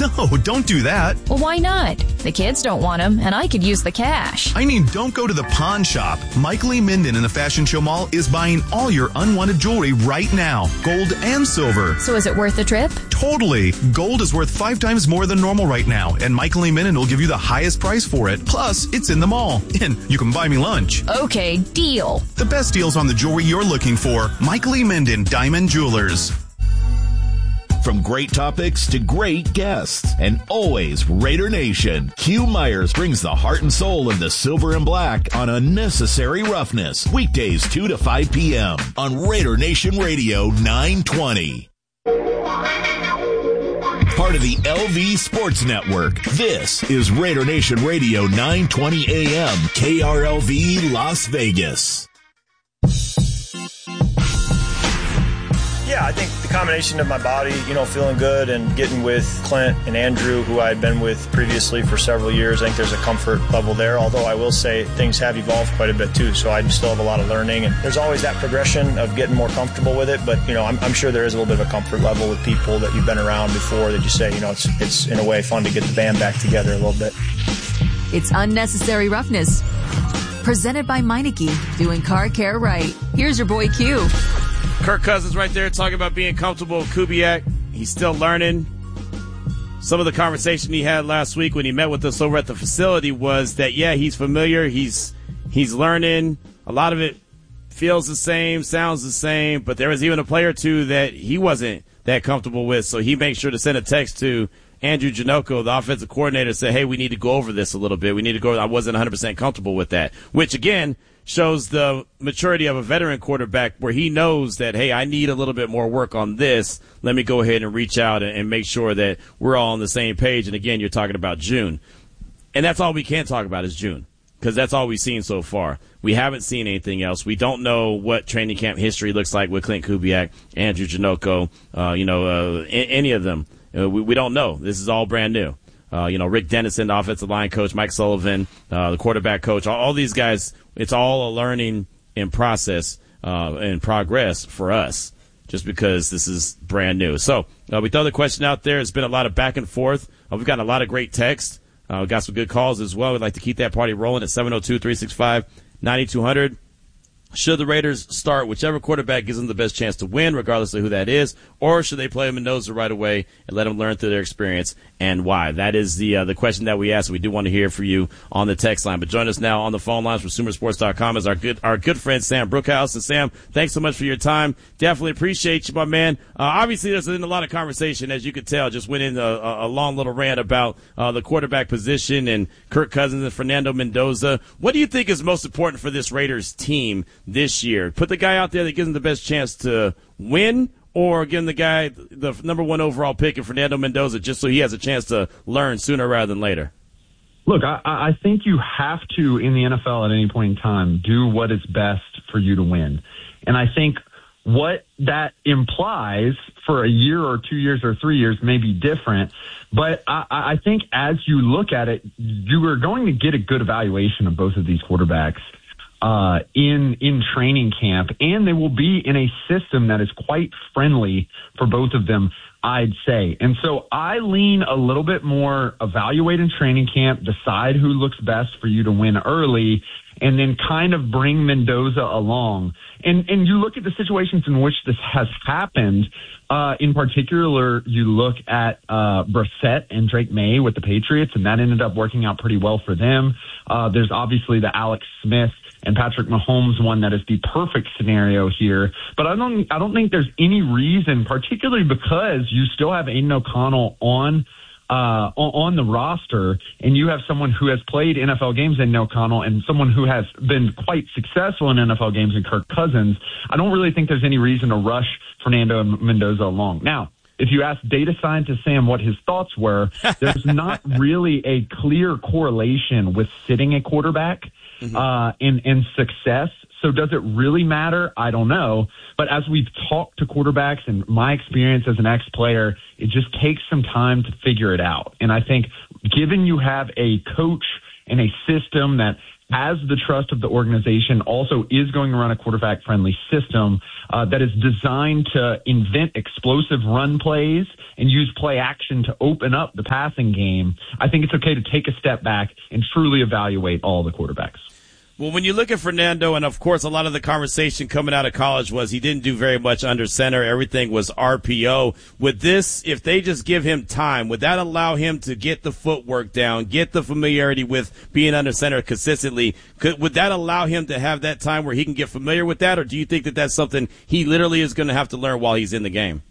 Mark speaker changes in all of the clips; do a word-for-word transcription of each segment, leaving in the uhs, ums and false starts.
Speaker 1: No, don't do that.
Speaker 2: Well, why not? The kids don't want them, and I could use the cash.
Speaker 1: I mean, don't go to the pawn shop. Mike Lee Minden in the Fashion Show Mall is buying all your unwanted jewelry right now, gold and silver.
Speaker 2: So is it worth the trip?
Speaker 1: Totally. Gold is worth five times more than normal right now, and Mike Lee Minden will give you the highest price for it. Plus, it's in the mall, and you can buy me lunch.
Speaker 2: Okay, deal.
Speaker 1: The best deals on the jewelry you're looking for. Mike Lee Minden, Diamond Jewelers.
Speaker 3: From great topics to great guests, and always Raider Nation, Q Myers brings the heart and soul of the silver and black on Unnecessary Roughness. Weekdays two to five p.m. on Raider Nation Radio nine twenty. Part of the L V Sports Network, this is Raider Nation Radio nine twenty A M, K R L V Las Vegas.
Speaker 4: Yeah, I think the combination of my body, you know, feeling good and getting with Clint and Andrew, who I had been with previously for several years, I think there's a comfort level there, although I will say things have evolved quite a bit too, so I still have a lot of learning, and there's always that progression of getting more comfortable with it, but, you know, I'm, I'm sure there is a little bit of a comfort level with people that you've been around before that you say, you know, it's, it's in a way fun to get the band back together a little bit.
Speaker 5: It's Unnecessary Roughness, presented by Meineke, doing car care right. Here's your boy Q.
Speaker 6: Kirk Cousins right there talking about being comfortable with Kubiak. He's still learning. Some of the conversation he had last week when he met with us over at the facility was that, yeah, he's familiar. He's he's learning. A lot of it feels the same, sounds the same, but there was even a player or two that he wasn't that comfortable with, so he makes sure to send a text to Andrew Janocko, the offensive coordinator, say, hey, we need to go over this a little bit. We need to go. I wasn't one hundred percent comfortable with that, which, again, shows the maturity of a veteran quarterback where he knows that, hey, I need a little bit more work on this. Let me go ahead and reach out and, and make sure that we're all on the same page. And, again, you're talking about June. And that's all we can talk about is June, because that's all we've seen so far. We haven't seen anything else. We don't know what training camp history looks like with Clint Kubiak, Andrew Janocko, uh, you know, uh, any of them. Uh, we, we don't know. This is all brand new. Uh, you know, Rick Dennison, the offensive line coach, Mike Sullivan, uh, the quarterback coach, all, all these guys, it's all a learning in process uh, and progress for us just because this is brand new. So uh, we throw the question out there. It's been a lot of back and forth. Uh, we've gotten a lot of great texts. Uh, we've got some good calls as well. We'd like to keep that party rolling at seven oh two, three six five, nine two hundred. Should the Raiders start whichever quarterback gives them the best chance to win, regardless of who that is, or should they play Mendoza right away and let them learn through their experience, and why? That is the uh, the question that we ask. We do want to hear from you on the text line. But join us now on the phone lines from Sumer Sports dot com is our good our good friend Sam Brookhouse. And Sam, thanks so much for your time. Definitely appreciate you, my man. Uh, obviously, there's been a lot of conversation, as you could tell. Just went in a, a long little rant about uh, the quarterback position and Kirk Cousins and Fernando Mendoza. What do you think is most important for this Raiders team this year? Put the guy out there that gives them the best chance to win, or give the guy the number one overall pick in Fernando Mendoza just so he has a chance to learn sooner rather than later?
Speaker 7: Look, I, I think you have to, in the N F L at any point in time, do what is best for you to win. And I think what that implies for a year or two years or three years may be different. But I, I think as you look at it, you are going to get a good evaluation of both of these quarterbacks Uh, in in training camp, and they will be in a system that is quite friendly for both of them, I'd say. And so I lean a little bit more evaluate in training camp, decide who looks best for you to win early, and then kind of bring Mendoza along. And and you look at the situations in which this has happened. Uh, in particular, you look at uh, Brissett and Drake May with the Patriots, and that ended up working out pretty well for them. Uh, there's obviously the Alex Smith and Patrick Mahomes one that is the perfect scenario here. But I don't I don't think there's any reason, particularly because you still have Aiden O'Connell on uh, on the roster, and you have someone who has played N F L games in O'Connell and someone who has been quite successful in N F L games in Kirk Cousins. I don't really think there's any reason to rush Fernando Mendoza along. Now, if you ask data scientist Sam what his thoughts were, there's not really a clear correlation with sitting a quarterback mm-hmm. uh, in, in success. So does it really matter? I don't know. But as we've talked to quarterbacks and my experience as an ex-player, it just takes some time to figure it out. And I think given you have a coach and a system that has the trust of the organization, also is going to run a quarterback-friendly system uh, that is designed to invent explosive run plays and use play action to open up the passing game, I think it's okay to take a step back and truly evaluate all the quarterbacks.
Speaker 6: Well, when you look at Fernando, and of course a lot of the conversation coming out of college was he didn't do very much under center. Everything was R P O. With this, if they just give him time, would that allow him to get the footwork down, get the familiarity with being under center consistently? Could, would that allow him to have that time where he can get familiar with that, or do you think that that's something he literally is going to have to learn while he's in the game?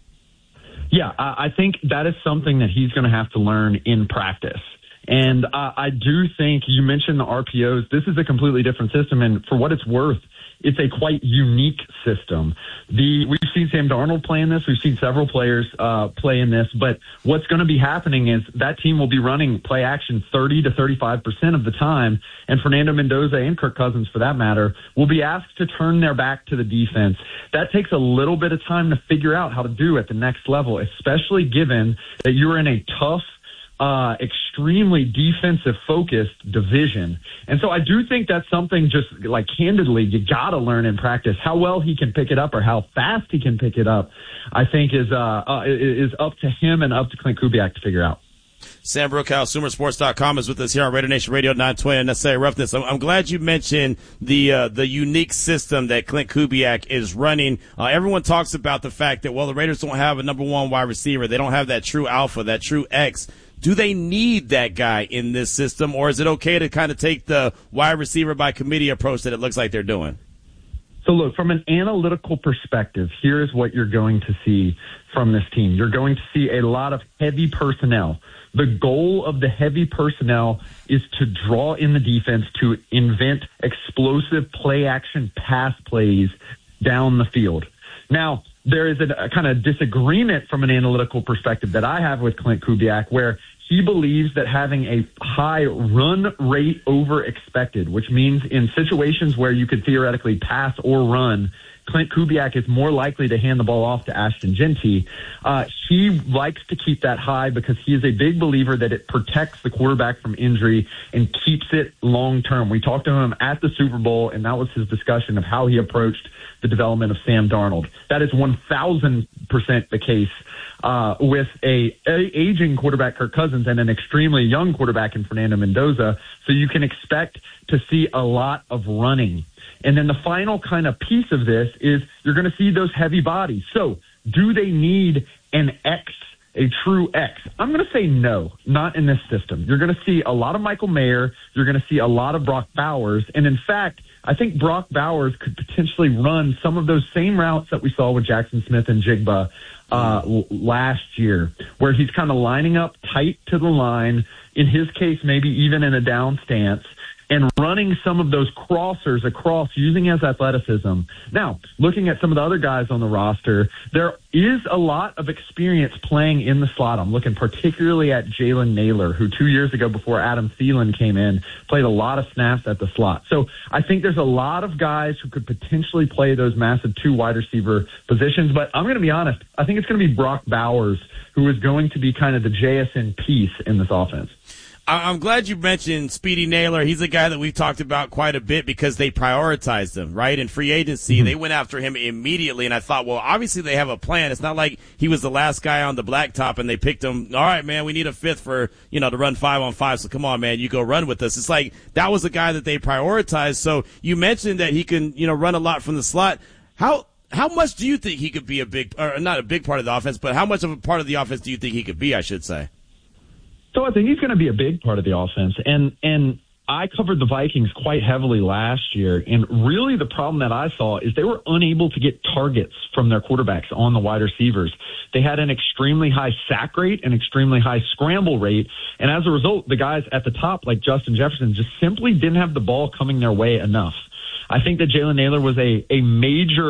Speaker 7: Yeah, I think that is something that he's going to have to learn in practice. And uh, I do think you mentioned the R P Os. This is a completely different system, and for what it's worth, it's a quite unique system. The we've seen Sam Darnold play in this. We've seen several players uh, play in this. But what's going to be happening is that team will be running play action thirty to thirty-five percent of the time, and Fernando Mendoza and Kirk Cousins, for that matter, will be asked to turn their back to the defense. That takes a little bit of time to figure out how to do at the next level, especially given that you're in a tough, Uh, extremely defensive-focused division. And so I do think that's something, just like candidly, you got to learn in practice. How well he can pick it up or how fast he can pick it up, I think, is uh, uh, is up to him and up to Clint Kubiak to figure out.
Speaker 6: Sam Brookhouse, Sumer Sports dot com, is with us here on Raider Nation Radio nine twenty Unnecessary Roughness. I'm, I'm glad you mentioned the uh, the unique system that Clint Kubiak is running. Uh, everyone talks about the fact that, well, the Raiders don't have a number one wide receiver. They don't have that true alpha, that true X. Do they need that guy in this system, or is it okay to kind of take the wide receiver by committee approach that it looks like they're doing?
Speaker 7: So, look, from an analytical perspective, here's what you're going to see from this team. You're going to see a lot of heavy personnel. The goal of the heavy personnel is to draw in the defense to invent explosive play-action pass plays down the field. Now, there is a, a kind of disagreement from an analytical perspective that I have with Clint Kubiak, where he believes that having a high run rate over expected, which means in situations where you could theoretically pass or run, Clint Kubiak is more likely to hand the ball off to Ashton Jeanty. Uh, he likes to keep that high because he is a big believer that it protects the quarterback from injury and keeps it long term. We talked to him at the Super Bowl, and that was his discussion of how he approached the development of Sam Darnold. That is one thousand percent the case uh, with a, a aging quarterback, Kirk Cousins, and an extremely young quarterback in Fernando Mendoza. So you can expect to see a lot of running. And then the final kind of piece of this is you're going to see those heavy bodies. So do they need an X, a true X? I'm going to say no, not in this system. You're going to see a lot of Michael Mayer. You're going to see a lot of Brock Bowers. And in fact, I think Brock Bowers could potentially run some of those same routes that we saw with Jackson Smith and Jigba uh, l- last year, where he's kind of lining up tight to the line, in his case, maybe even in a down stance, and running some of those crossers across using his athleticism. Now, looking at some of the other guys on the roster, there is a lot of experience playing in the slot. I'm looking particularly at Jalen Nailor, who two years ago before Adam Thielen came in, played a lot of snaps at the slot. So I think there's a lot of guys who could potentially play those massive two wide receiver positions. But I'm going to be honest, I think it's going to be Brock Bowers who is going to be kind of the J S N piece in this offense.
Speaker 6: I'm glad you mentioned Speedy Nailor. He's a guy that we've talked about quite a bit because they prioritized him, right? In free agency, mm-hmm. They went after him immediately, and I thought, well, obviously they have a plan. It's not like he was the last guy on the blacktop and they picked him. All right, man, we need a fifth for, you know, to run five on five, so come on, man, you go run with us. It's like that was a guy that they prioritized. So you mentioned that he can, you know, run a lot from the slot. How how much do you think he could be a big, or not a big part of the offense, but how much of a part of the offense do you think he could be, I should say?
Speaker 7: So I think he's going to be a big part of the offense. And and I covered the Vikings quite heavily last year. And really the problem that I saw is they were unable to get targets from their quarterbacks on the wide receivers. They had an extremely high sack rate, an extremely high scramble rate. And as a result, the guys at the top, like Justin Jefferson, just simply didn't have the ball coming their way enough. I think that Jalen Nailor was a, a major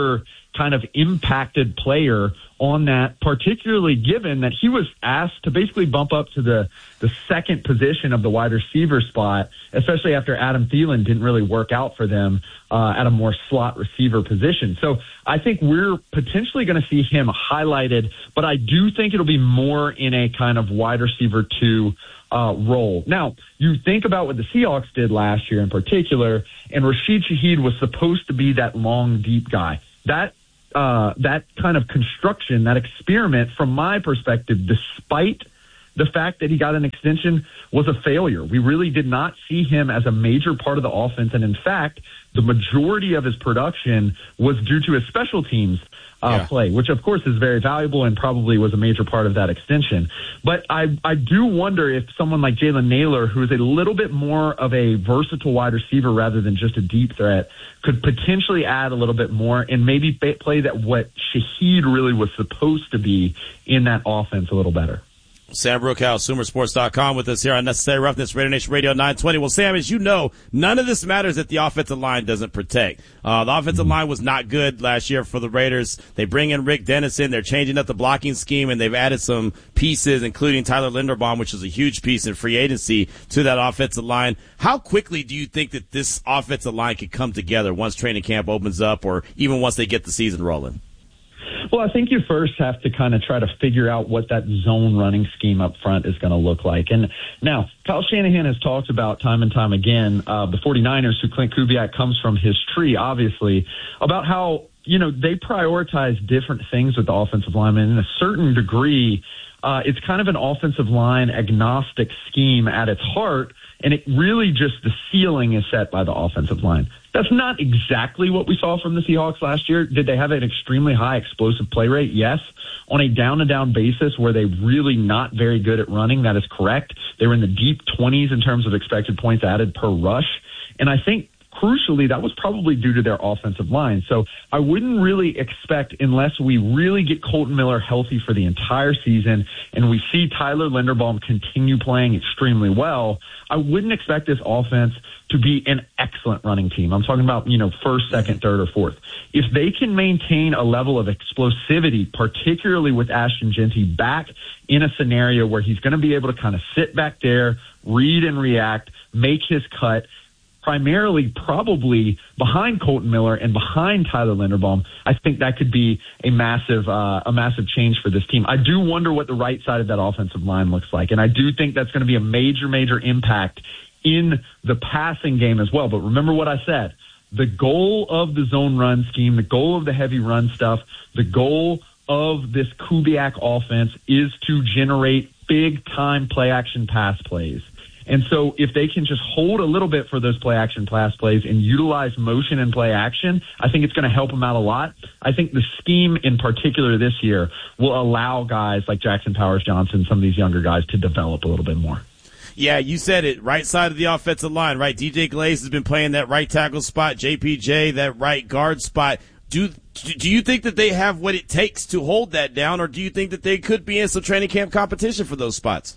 Speaker 7: kind of impacted player on that, particularly given that he was asked to basically bump up to the, the second position of the wide receiver spot, especially after Adam Thielen didn't really work out for them uh, at a more slot receiver position. So I think we're potentially going to see him highlighted, but I do think it'll be more in a kind of wide receiver two uh, role. Now, you think about what the Seahawks did last year in particular, and Rashid Shaheed was supposed to be that long, deep guy. That Uh, that kind of construction, that experiment, from my perspective, despite the fact that he got an extension, was a failure. We really did not see him as a major part of the offense. And in fact, the majority of his production was due to his special teams uh, yeah. play, which of course is very valuable and probably was a major part of that extension. But I, I do wonder if someone like Jalen Nailor, who is a little bit more of a versatile wide receiver rather than just a deep threat, could potentially add a little bit more and maybe play that what Shaheed really was supposed to be in that offense a little better.
Speaker 6: Sam Brookhouse, Sumer Sports dot com with us here on Necessary Roughness, Raider Nation Radio nine twenty. Well, Sam, as you know, none of this matters if the offensive line doesn't protect. Uh, the offensive line was not good last year for the Raiders. They bring in Rick Dennison. They're changing up the blocking scheme, and they've added some pieces, including Tyler Linderbaum, which is a huge piece in free agency, to that offensive line. How quickly do you think that this offensive line could come together once training camp opens up or even once they get the season rolling?
Speaker 7: Well, I think you first have to kind of try to figure out what that zone running scheme up front is going to look like. And now, Kyle Shanahan has talked about time and time again, uh, the 49ers, who Clint Kubiak comes from his tree, obviously, about how, you know, they prioritize different things with the offensive linemen. In a certain degree, uh, it's kind of an offensive line agnostic scheme at its heart, and it really just the ceiling is set by the offensive line. That's not exactly what we saw from the Seahawks last year. Did they have an extremely high explosive play rate? Yes. On a down-to-down basis, were they really not very good at running? That is correct. They were in the deep twenties in terms of expected points added per rush. And I think, crucially, that was probably due to their offensive line. So I wouldn't really expect, unless we really get Colton Miller healthy for the entire season and we see Tyler Linderbaum continue playing extremely well, I wouldn't expect this offense to be an excellent running team. I'm talking about, you know, first, second, third, or fourth. If they can maintain a level of explosivity, particularly with Ashton Jeanty back in a scenario where he's going to be able to kind of sit back there, read and react, make his cut, primarily probably behind Colton Miller and behind Tyler Linderbaum, I think that could be a massive uh, a massive change for this team. I do wonder what the right side of that offensive line looks like, and I do think that's going to be a major, major impact in the passing game as well. But remember what I said. The goal of the zone run scheme, the goal of the heavy run stuff, the goal of this Kubiak offense is to generate big-time play-action pass plays. And so if they can just hold a little bit for those play-action pass plays and utilize motion and play-action, I think it's going to help them out a lot. I think the scheme in particular this year will allow guys like Jackson Powers-Johnson, some of these younger guys, to develop a little bit more.
Speaker 6: Yeah, you said it. Right side of the offensive line, right? D J Glaze has been playing that right tackle spot. J P J, that right guard spot. Do do you think that they have what it takes to hold that down, or do you think that they could be in some training camp competition for those spots?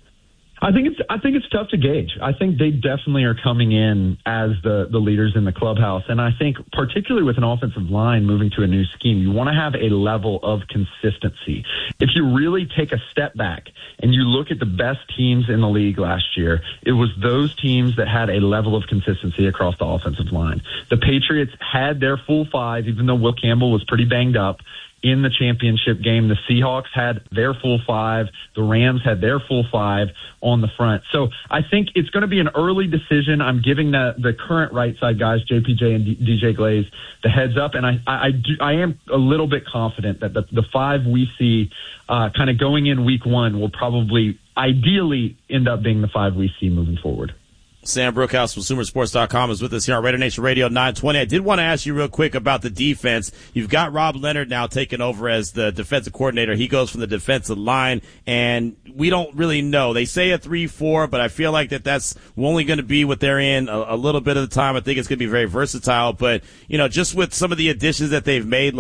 Speaker 7: I think it's I think it's tough to gauge. I think they definitely are coming in as the, the leaders in the clubhouse. And I think particularly with an offensive line moving to a new scheme, you want to have a level of consistency. If you really take a step back and you look at the best teams in the league last year, it was those teams that had a level of consistency across the offensive line. The Patriots had their full five, even though Will Campbell was pretty banged up in the championship game. The Seahawks had their full five. The Rams had their full five on the front. So I think it's going to be an early decision. I'm giving the, the current right side guys, J P J and D- DJ Glaze, the heads up. And I, I, I, do, I am a little bit confident that the, the five we see uh, kind of going in week one will probably ideally end up being the five we see moving forward.
Speaker 6: Sam Brookhouse from Sumer Sports dot com is with us here on Raider Nation Radio nine twenty. I did want to ask you real quick about the defense. You've got Rob Leonard now taking over as the defensive coordinator. He goes from the defensive line, and we don't really know. They say a three four, but I feel like that that's only going to be what they're in a, a little bit of the time. I think it's going to be very versatile. But, you know, just with some of the additions that they've made, like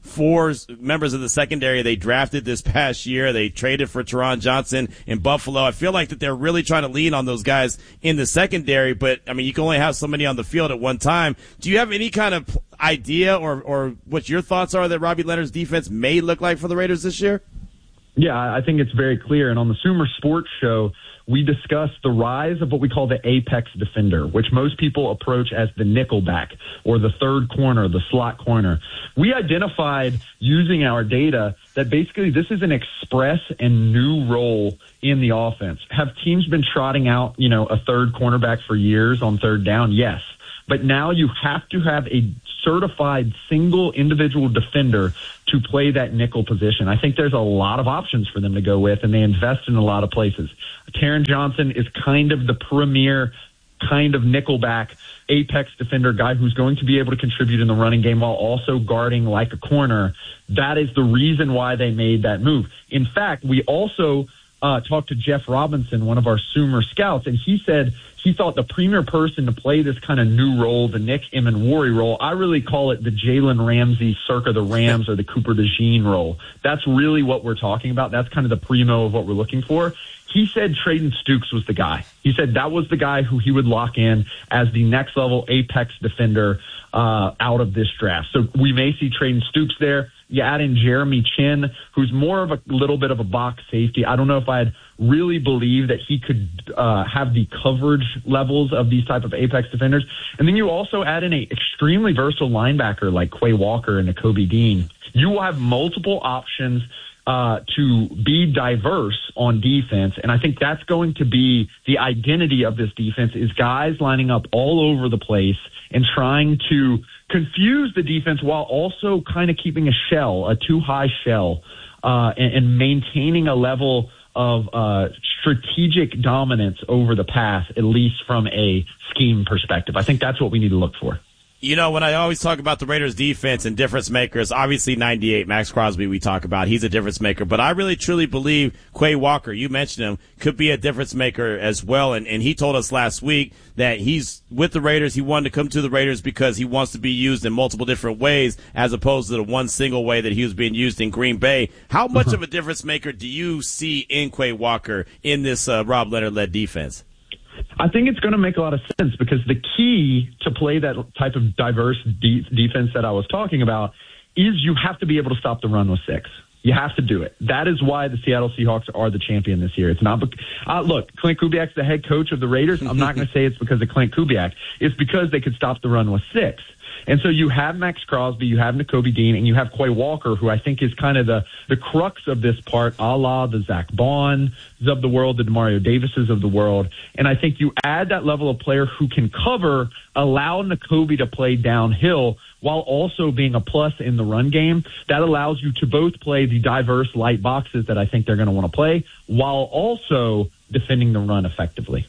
Speaker 6: four members of the secondary they drafted this past year. They traded for Teron Johnson in Buffalo. I feel like that they're really trying to lean on those guys in the secondary, but I mean, you can only have so many on the field at one time. Do you have any kind of idea or, or what your thoughts are that Robbie Leonard's defense may look like for the Raiders this year?
Speaker 7: Yeah, I think it's very clear. And on the Sumer Sports Show, we discussed the rise of what we call the apex defender, which most people approach as the nickelback or the third corner, the slot corner. We identified using our data that basically this is an express and new role in the offense. Have teams been trotting out, you know, a third cornerback for years on third down? Yes. But now you have to have a certified single individual defender to play that nickel position. I think there's a lot of options for them to go with, and they invest in a lot of places. Taron Johnson is kind of the premier kind of nickelback apex defender guy who's going to be able to contribute in the running game while also guarding like a corner. That is the reason why they made that move. In fact, we also uh, talked to Jeff Robinson, one of our Sumer scouts, and he said he thought the premier person to play this kind of new role, the Nick Emenwari role, I really call it the Jalen Ramsey circa the Rams or the Cooper DeJean role. That's really what we're talking about. That's kind of the primo of what we're looking for. He said Trayden Stukes was the guy. He said that was the guy who he would lock in as the next level apex defender uh, out of this draft. So we may see Trayden Stukes there. You add in Jeremy Chin, who's more of a little bit of a box safety. I don't know if I'd really believe that he could uh, have the coverage levels of these type of apex defenders. And then you also add in a extremely versatile linebacker like Quay Walker and Nakobe Dean. You will have multiple options uh, to be diverse on defense. And I think that's going to be the identity of this defense is guys lining up all over the place and trying to confuse the defense while also kind of keeping a shell, a too high shell, uh, and, and maintaining a level of uh, strategic dominance over the pass, at least from a scheme perspective. I think that's what we need to look for.
Speaker 6: You know, when I always talk about the Raiders defense and difference makers, obviously ninety-eight, Max Crosby we talk about, he's a difference maker. But I really truly believe Quay Walker, you mentioned him, could be a difference maker as well. And, and he told us last week that he's with the Raiders. He wanted to come to the Raiders because he wants to be used in multiple different ways as opposed to the one single way that he was being used in Green Bay. How much of a difference maker do you see in Quay Walker in this uh, Rob Leonard-led defense?
Speaker 7: I think it's going to make a lot of sense because the key to play that type of diverse de- defense that I was talking about is you have to be able to stop the run with six. You have to do it. That is why the Seattle Seahawks are the champion this year. It's not be- uh, look, Clint Kubiak's the head coach of the Raiders. I'm not going to say it's because of Clint Kubiak. It's because they could stop the run with six. And so you have Max Crosby, you have Nakobe Dean, and you have Quay Walker, who I think is kind of the, the crux of this part, a la the Zach Bonds of the world, the DeMario Davises of the world. And I think you add that level of player who can cover, allow Nakobe to play downhill while also being a plus in the run game. That allows you to both play the diverse light boxes that I think they're going to want to play while also defending the run effectively.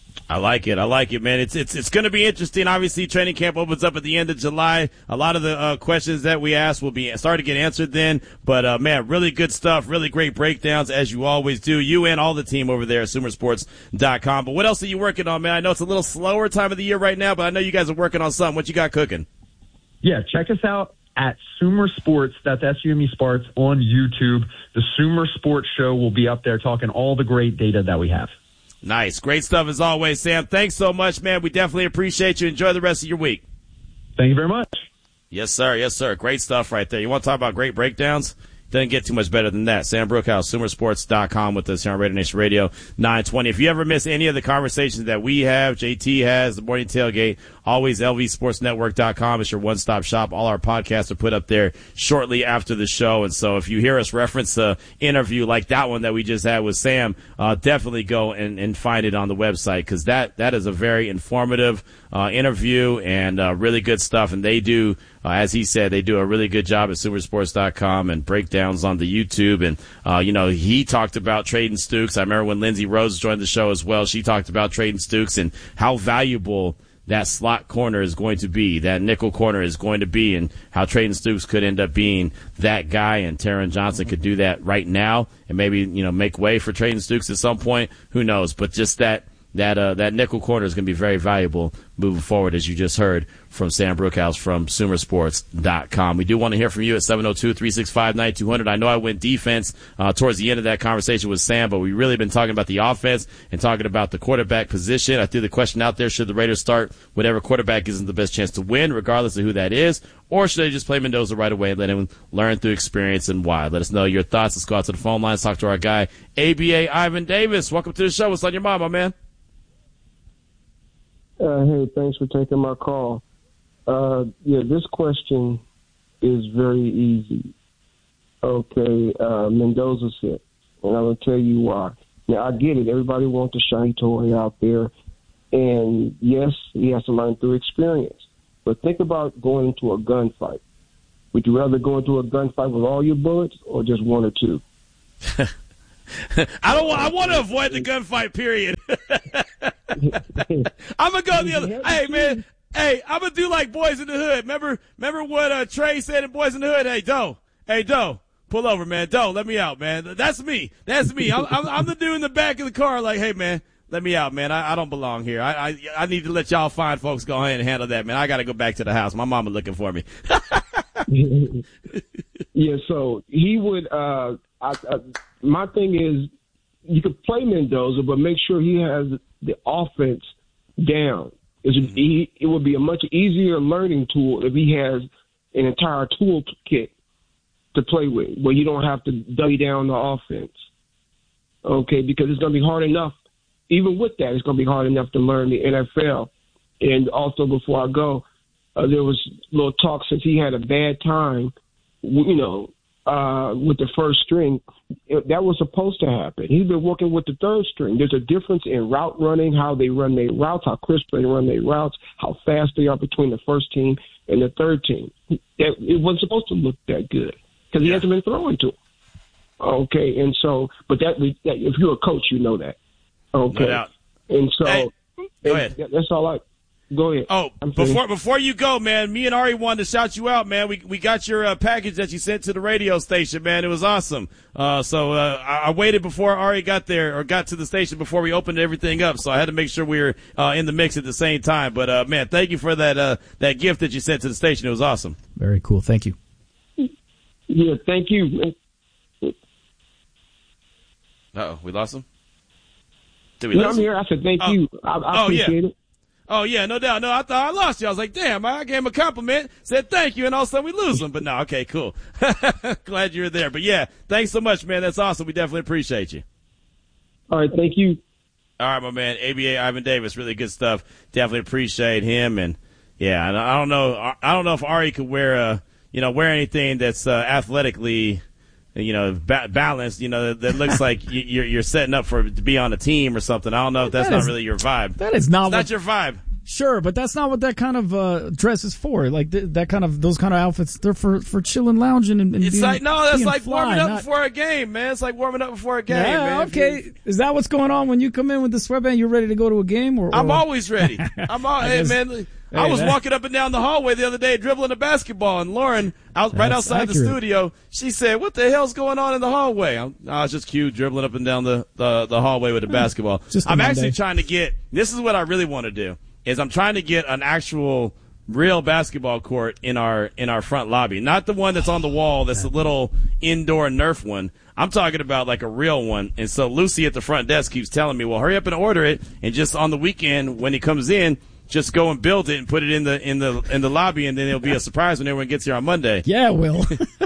Speaker 6: I like it. I like it, man. It's it's it's going to be interesting. Obviously, training camp opens up at the end of July. A lot of the uh, questions that we asked will be starting to get answered then. But, uh, man, really good stuff, really great breakdowns, as you always do. You and all the team over there at Sumer Sports dot com. But what else are you working on, man? I know it's a little slower time of the year right now, but I know you guys are working on something. What you got cooking?
Speaker 7: Yeah, check us out at Sumer Sports. That's S U M E Sports on YouTube. The Sumer Sports Show will be up there talking all the great data that we have.
Speaker 6: Nice. Great stuff as always, Sam. Thanks so much, man. We definitely appreciate you. Enjoy the rest of your week.
Speaker 7: Thank you very much.
Speaker 6: Yes, sir. Yes, sir. Great stuff right there. You want to talk about great breakdowns? Doesn't get too much better than that. Sam Brookhouse, Sumer Sports dot com with us here on Raider Nation Radio nine twenty. If you ever miss any of the conversations that we have, J T has, the Morning Tailgate, always L V Sports Network dot com is your one-stop shop. All our podcasts are put up there shortly after the show. And so if you hear us reference an interview like that one that we just had with Sam, uh, definitely go and, and find it on the website because that, that is a very informative uh, interview and uh, really good stuff. And they do, uh, as he said, they do a really good job at Sumer Sports dot com and breakdowns on the YouTube. And, uh, you know, he talked about Trayden Stukes. I remember when Lindsay Rose joined the show as well. She talked about Trayden Stukes and how valuable that slot corner is going to be, that nickel corner is going to be, and how Trayden Stukes could end up being that guy, and Taron Johnson could do that right now and maybe, you know, make way for Trayden Stukes at some point. Who knows? But just that that uh, that nickel corner is going to be very valuable moving forward, as you just heard from Sam Brookhouse from Sumer Sports dot com. We do want to hear from you at seven oh two, three six five, nine two zero zero. I know I went defense uh, towards the end of that conversation with Sam, but we've really been talking about the offense and talking about the quarterback position. I threw the question out there, should the Raiders start whatever quarterback gives them the best chance to win, regardless of who that is, or should they just play Mendoza right away and let him learn through experience and why? Let us know your thoughts. Let's go out to the phone lines, talk to our guy, A B A Ivan Davis. Welcome to the show. What's on your mind, my man?
Speaker 8: Uh, hey, thanks for taking my call. Uh, yeah, this question is very easy. Okay, uh, Mendoza said, and I will tell you why. Now, I get it. Everybody wants a shiny toy out there. And, yes, he has to learn through experience. But think about going into a gunfight. Would you rather go into a gunfight with all your bullets or just one or two?
Speaker 6: I don't. I want to avoid the gunfight. Period. I'm gonna go the other. Hey man. Hey, I'm gonna do like Boys in the Hood. Remember, remember what uh, Trey said in Boys in the Hood? Hey, Doe. Hey, Doe. Pull over, man. Doe, let me out, man. That's me. That's me. I'm, I'm, I'm the dude in the back of the car. Like, hey, man, let me out, man. I, I don't belong here. I, I I need to let y'all fine folks go ahead and handle that, man. I got to go back to the house. My mama looking for me.
Speaker 8: Yeah. So he would. Uh, I, I, my thing is, you could play Mendoza, but make sure he has the offense down. Mm-hmm. He, it would be a much easier learning tool if he has an entire toolkit to play with, where you don't have to dummy down the offense. Okay, because it's going to be hard enough. Even with that, it's going to be hard enough to learn the N F L. And also, before I go, uh, there was a little talk since he had a bad time, you know, uh, with the first string. It, that was supposed to happen. He's been working with the third string. There's a difference in route running, how they run their routes, how crisp they run their routes, how fast they are between the first team and the third team. It, it wasn't supposed to look that good because he yeah. hasn't been throwing to him. Okay, and so, but that, that if you're a coach, you know that. Okay,
Speaker 6: no doubt.
Speaker 8: And so,
Speaker 6: hey, go ahead.
Speaker 8: That's all I. Go ahead.
Speaker 6: Oh, before before you go, man, me and Ari wanted to shout you out, man. We we got your uh, package that you sent to the radio station, man. It was awesome. Uh, so uh, I, I waited before Ari got there or got to the station before we opened everything up. So I had to make sure we were uh, in the mix at the same time. But uh, man, thank you for that uh, that gift that you sent to the station. It was awesome.
Speaker 9: Very cool. Thank you.
Speaker 8: Yeah, thank you.
Speaker 6: Uh-oh, we lost him? Did we
Speaker 8: no,
Speaker 6: lose
Speaker 8: I'm
Speaker 6: him?
Speaker 8: here. I said thank
Speaker 6: oh.
Speaker 8: you. I, I
Speaker 6: oh,
Speaker 8: appreciate
Speaker 6: yeah.
Speaker 8: it.
Speaker 6: Oh, yeah, no doubt. No, I thought I lost you. I was like, damn, I gave him a compliment, said thank you, and all of a sudden we lose him. But no, okay, cool. Glad you were there. But, yeah, thanks so much, man. That's awesome. We definitely appreciate you.
Speaker 8: All right, thank you.
Speaker 6: All right, my man, A B A Ivan Davis, really good stuff. Definitely appreciate him. And, yeah, and I don't know I don't know if Ari could wear, a, you know, wear anything that's uh, athletically – you know, ba- balanced, you know, that, that looks like you're you're setting up for to be on a team or something. I don't know if that's
Speaker 9: that
Speaker 6: not
Speaker 9: is,
Speaker 6: really your vibe.
Speaker 9: That is not
Speaker 6: it's
Speaker 9: what,
Speaker 6: not your vibe.
Speaker 9: Sure, but that's not what that kind of uh, dress is for. Like th- that kind of those kind of outfits, they're for, for chilling, lounging, and, and
Speaker 6: it's
Speaker 9: being,
Speaker 6: like no, that's like
Speaker 9: fly,
Speaker 6: warming up
Speaker 9: not...
Speaker 6: before a game, man. It's like warming up before a game,
Speaker 9: yeah,
Speaker 6: man.
Speaker 9: Okay, is that what's going on when you come in with the sweatband? You're ready to go to a game, or, or...
Speaker 6: I'm always ready. I'm all, hey
Speaker 9: guess,
Speaker 6: man.
Speaker 9: Hey,
Speaker 6: I was
Speaker 9: that...
Speaker 6: walking up and down the hallway the other day dribbling a basketball, and Lauren, out right outside
Speaker 9: accurate.
Speaker 6: the studio, she said, "What the hell's going on in the hallway?" I'm, I was just cute dribbling up and down the the, the hallway with a basketball.
Speaker 9: Just
Speaker 6: I'm
Speaker 9: Monday.
Speaker 6: actually trying to get. This is what I really want to do. Is I'm trying to get an actual real basketball court in our in our front lobby. Not the one that's on the wall that's a little indoor Nerf one. I'm talking about like a real one. And so Lucy at the front desk keeps telling me, well, hurry up and order it, and just on the weekend when he comes in, just go and build it and put it in the in the in the lobby, and then it'll be a surprise when everyone gets here on Monday.
Speaker 9: Yeah, it will.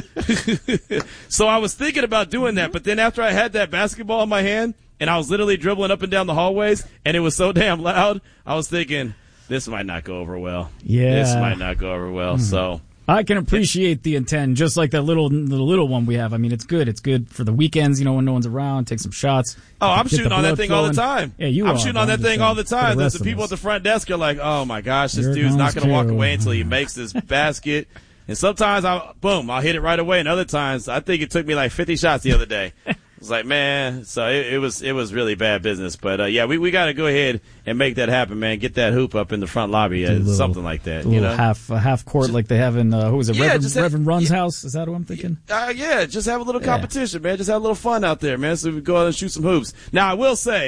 Speaker 6: So I was thinking about doing that, but then after I had that basketball in my hand and I was literally dribbling up and down the hallways and it was so damn loud, I was thinking, this might not go over well.
Speaker 9: Yeah.
Speaker 6: This might not go over well. Mm-hmm. So
Speaker 9: I can appreciate the intent, just like that little the little one we have. I mean, it's good. It's good for the weekends, you know, when no one's around, take some shots.
Speaker 6: Oh, I'm shooting on that thing all the time.
Speaker 9: Yeah, you
Speaker 6: I'm
Speaker 9: are,
Speaker 6: shooting on that thing
Speaker 9: saying,
Speaker 6: all the time.
Speaker 9: The,
Speaker 6: the, the people
Speaker 9: us.
Speaker 6: at the front desk are like, oh, my gosh, this
Speaker 9: Here
Speaker 6: dude's not going to walk
Speaker 9: too.
Speaker 6: away until he makes this basket. And sometimes, I boom, I'll hit it right away. And other times, I think it took me like fifty shots the other day. It's like, man, so it, it was it was really bad business. But, uh, yeah, we, we got to go ahead and make that happen, man. Get that hoop up in the front lobby, uh, little, something like that.
Speaker 9: A
Speaker 6: you
Speaker 9: little
Speaker 6: know?
Speaker 9: half, a half court just, like they have in, uh, who is it,
Speaker 6: yeah,
Speaker 9: Reverend,
Speaker 6: have,
Speaker 9: Reverend Run's
Speaker 6: yeah,
Speaker 9: house? Is that what I'm thinking?
Speaker 6: Uh, yeah, just have a little competition, yeah. man. Just have a little fun out there, man, so we can go out and shoot some hoops. Now, I will say,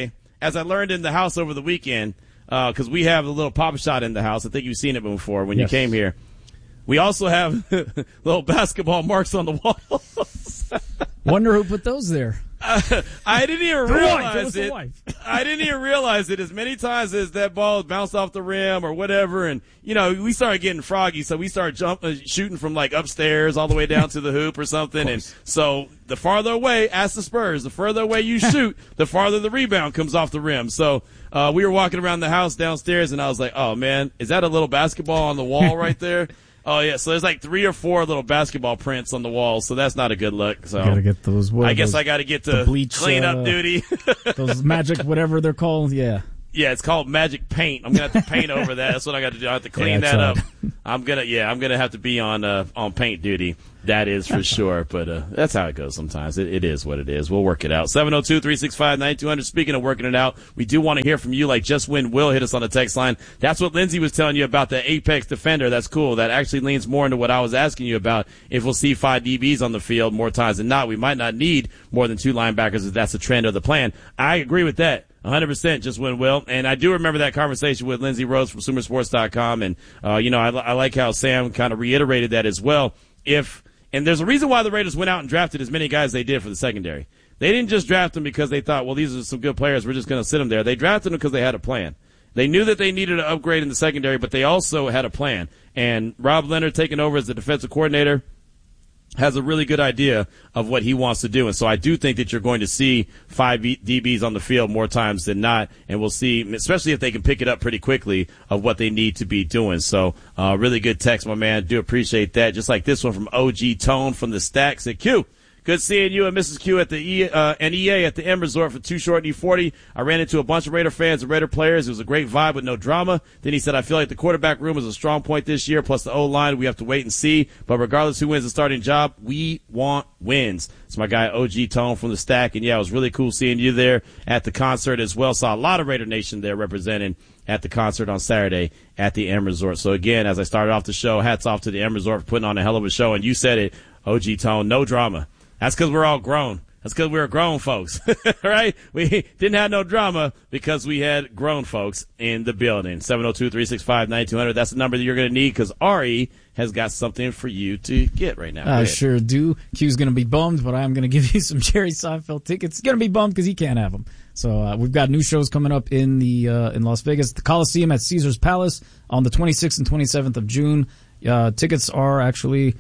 Speaker 6: as I learned in the house over the weekend, because uh, we have a little pop shot in the house. I think you've seen it before when yes. you came here. We also have little basketball marks on the walls.
Speaker 9: Wonder who put those there.
Speaker 6: Uh, I didn't even
Speaker 9: the
Speaker 6: realize
Speaker 9: it.
Speaker 6: it. I didn't even realize it as many times as that ball bounced off the rim or whatever. And, you know, we started getting froggy, so we started jumping, shooting from like upstairs all the way down to the hoop or something. And so the farther away, ask the Spurs, the further away you shoot, the farther the rebound comes off the rim. So uh, we were walking around the house downstairs, and I was like, oh, man, is that a little basketball on the wall right there? Oh, yeah, so there's like three or four little basketball prints on the wall, so that's not a good look. So
Speaker 9: gotta get those. What,
Speaker 6: I guess
Speaker 9: those,
Speaker 6: I got to get to
Speaker 9: bleach,
Speaker 6: clean-up
Speaker 9: uh,
Speaker 6: duty.
Speaker 9: Those magic, whatever they're called, yeah.
Speaker 6: Yeah, it's called magic paint. I'm gonna have to paint over that. That's what I got to do. I have to clean
Speaker 9: yeah,
Speaker 6: that up. I'm gonna, yeah, I'm gonna have to be on uh, on paint duty. That is for sure. But uh, that's how it goes sometimes. It, it is what it is. We'll work it out. seven oh two, three six five, nine two hundred. Speaking of working it out, we do want to hear from you. Like Just Win Will hit us on the text line. That's what Lindsay was telling you about the Apex Defender. That's cool. That actually leans more into what I was asking you about. If we'll see five D Bs on the field more times than not, we might not need more than two linebackers if that's the trend of the plan. I agree with that. one hundred percent Just Win Will. And I do remember that conversation with Lindsay Rose from Sumer Sports dot com. And, uh, you know, I, I like how Sam kind of reiterated that as well. If, and there's a reason why the Raiders went out and drafted as many guys they did for the secondary. They didn't just draft them because they thought, well, these are some good players. We're just going to sit them there. They drafted them because they had a plan. They knew that they needed an upgrade in the secondary, but they also had a plan. And Rob Leonard taking over as the defensive coordinator has a really good idea of what he wants to do. And so I do think that you're going to see five D Bs on the field more times than not, and we'll see, especially if they can pick it up pretty quickly, of what they need to be doing. So uh really good text, my man. Do appreciate that. Just like this one from O G Tone from the Stack. Said, Q, good seeing you and Missus Q at the e, uh, N E A at the M Resort for Too Short and E forty. I ran into a bunch of Raider fans and Raider players. It was a great vibe with no drama. Then he said, I feel like the quarterback room is a strong point this year, plus the O-line. We have to wait and see. But regardless who wins the starting job, we want wins. It's my guy O G Tone from the Stack. And, yeah, it was really cool seeing you there at the concert as well. Saw a lot of Raider Nation there representing at the concert on Saturday at the M Resort. So, again, as I started off the show, hats off to the M Resort for putting on a hell of a show. And you said it, O G Tone, no drama. That's because we're all grown. That's because we were grown folks, right? We didn't have no drama because we had grown folks in the building. seven oh two, three six five, nine two hundred. That's the number that you're going to need because Ari has got something for you to get right now.
Speaker 9: I sure do. Q's going to be bummed, but I'm going to give you some Jerry Seinfeld tickets. He's going to be bummed because he can't have them. So uh, we've got new shows coming up in the uh, in Las Vegas, the Coliseum at Caesars Palace on the twenty-sixth and twenty-seventh of June. Uh, tickets are actually